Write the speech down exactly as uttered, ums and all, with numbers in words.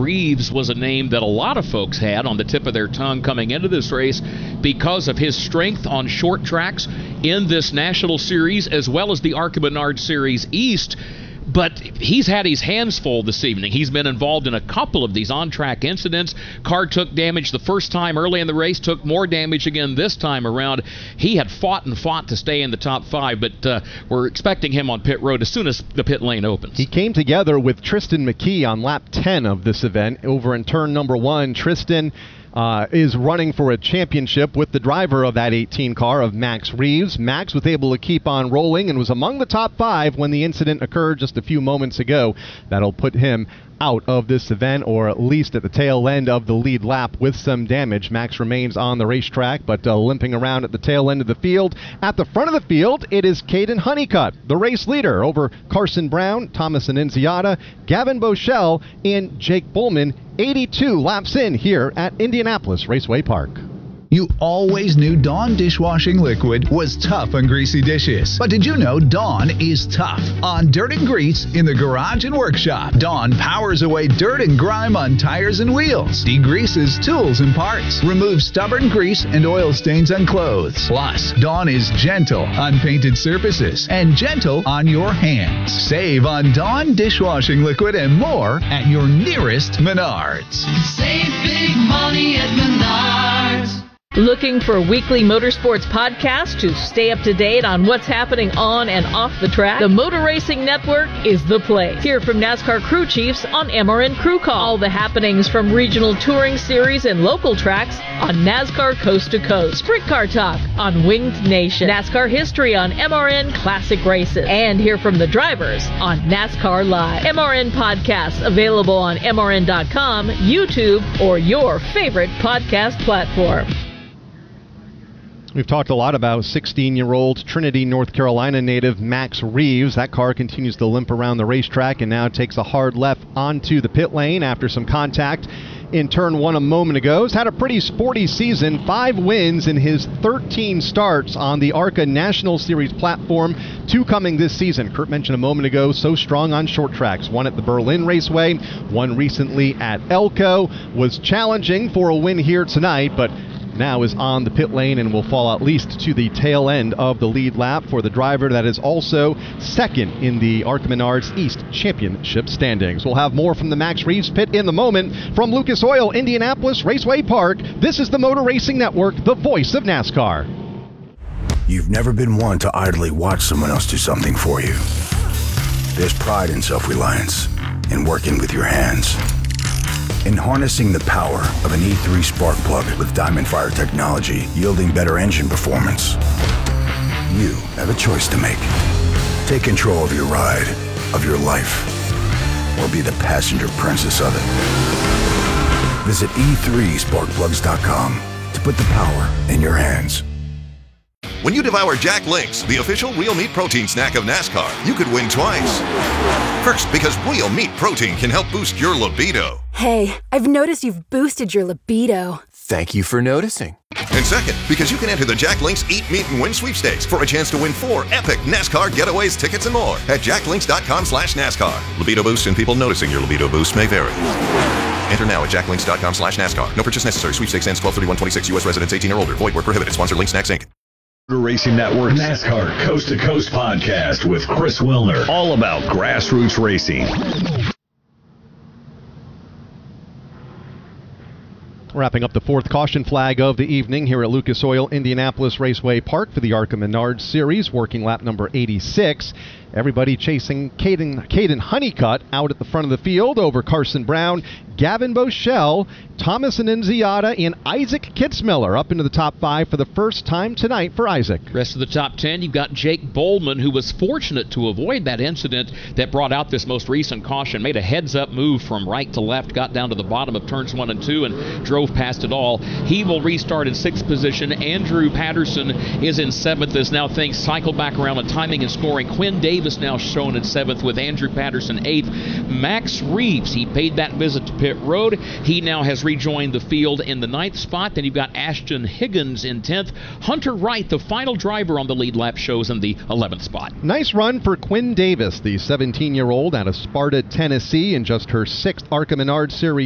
Reeves was a name that a lot of folks had on the tip of their tongue coming into this race because of his strength on short tracks in this National Series as well as the ARCA Menard Series East. But he's had his hands full this evening. He's been involved in a couple of these on-track incidents. Car took damage the first time early in the race, took more damage again this time around. He had fought and fought to stay in the top five, but uh, we're expecting him on pit road as soon as the pit lane opens. He came together with Tristan McKee on lap ten of this event. Over in turn number one, Tristan Uh, is running for a championship with the driver of that eighteen car of Max Reeves. Max was able to keep on rolling and was among the top five when the incident occurred just a few moments ago. That'll put him out of this event, or at least at the tail end of the lead lap with some damage. Max remains on the racetrack, but uh, limping around at the tail end of the field. At the front of the field, it is Caden Honeycutt, the race leader, over Carson Brown, Thomas Annunziata, Gavin Boschel, and Jake Bullman, eighty-two laps in here at Indianapolis Raceway Park. You always knew Dawn dishwashing liquid was tough on greasy dishes. But did you know Dawn is tough on dirt and grease in the garage and workshop? Dawn powers away dirt and grime on tires and wheels, degreases tools and parts, removes stubborn grease and oil stains on clothes. Plus, Dawn is gentle on painted surfaces and gentle on your hands. Save on Dawn dishwashing liquid and more at your nearest Menards. Save big money at Menards. Looking for a weekly motorsports podcast to stay up to date on what's happening on and off the track? The Motor Racing Network is the place. Hear from NASCAR crew chiefs on M R N Crew Call. All the happenings from regional touring series and local tracks on NASCAR Coast to Coast. Sprint Car Talk on Winged Nation. NASCAR history on M R N Classic Races. And hear from the drivers on NASCAR Live. M R N podcasts available on M R N dot com, YouTube, or your favorite podcast platform. We've talked a lot about sixteen-year-old Trinity, North Carolina native Max Reeves. That car continues to limp around the racetrack and now takes a hard left onto the pit lane after some contact in turn one a moment ago. He's had a pretty sporty season, five wins in his thirteen starts on the ARCA National Series platform, two coming this season. Kurt mentioned a moment ago, so strong on short tracks. One at the Berlin Raceway, one recently at Elko. Was challenging for a win here tonight, but now is on the pit lane and will fall at least to the tail end of the lead lap for the driver that is also second in the ARCA Menards East Championship standings. We'll have more from the Max Reeves pit in the moment. From Lucas Oil, Indianapolis Raceway Park, this is the Motor Racing Network, the voice of NASCAR. You've never been one to idly watch someone else do something for you. There's pride in self-reliance, in working with your hands, in harnessing the power of an E three spark plug with Diamond Fire technology, yielding better engine performance. You have a choice to make. Take control of your ride, of your life, or be the passenger princess of it. Visit e three spark plugs dot com to put the power in your hands. When you devour Jack Links, the official real meat protein snack of NASCAR, you could win twice. First, because real meat protein can help boost your libido. Hey, I've noticed you've boosted your libido. Thank you for noticing. And second, because you can enter the Jack Links Eat, Meet, and Win sweepstakes for a chance to win four epic NASCAR getaways, tickets, and more at jack links dot com slash NASCAR. Libido boost and people noticing your libido boost may vary. Enter now at jack links dot com slash NASCAR. No purchase necessary. Sweepstakes ends twelve thirty-one twenty-six. U S residents eighteen or older. Void where prohibited. Sponsor Link Snacks, Incorporated. Motor Racing Network NASCAR Coast to Coast podcast with Chris Wilner. All about grassroots racing. Wrapping up the fourth caution flag of the evening here at Lucas Oil Indianapolis Raceway Park for the ARCA Menards Series, working lap number eighty-six. Everybody chasing Caden, Caden Honeycutt out at the front of the field over Carson Brown, Gavin Boschel, Thomas Annunziata, and Isaac Kitzmiller up into the top five for the first time tonight for Isaac. Rest of the top ten, you've got Jake Bullman, who was fortunate to avoid that incident that brought out this most recent caution. Made a heads-up move from right to left, got down to the bottom of turns one and two, and drove past it all. He will restart in sixth position. Andrew Patterson is in seventh as now things cycle back around to timing and scoring. Quinn Davis now shown in seventh with Andrew Patterson eighth. Max Reeves, he paid that visit to pit road. He now has rejoined the field in the ninth spot. Then you've got Ashton Higgins in tenth. Hunter Wright, the final driver on the lead lap, shows in the eleventh spot. Nice run for Quinn Davis, the seventeen-year-old out of Sparta, Tennessee, in just her sixth ARCA Menards Series